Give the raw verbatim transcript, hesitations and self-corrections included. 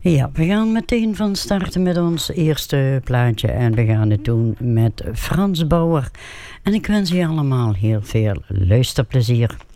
Ja, we gaan meteen van starten met ons eerste plaatje. En we gaan het doen met Frans Bauer. En ik wens u allemaal heel veel luisterplezier.